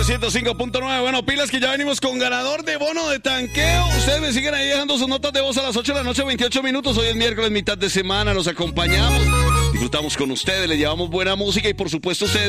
105.9, bueno, pilas que ya venimos con ganador de bono de tanqueo. Ustedes me siguen ahí dejando sus notas de voz a las 8 de la noche, 28 minutos. Hoy es miércoles, mitad de semana, los acompañamos, disfrutamos con ustedes, les llevamos buena música y por supuesto ustedes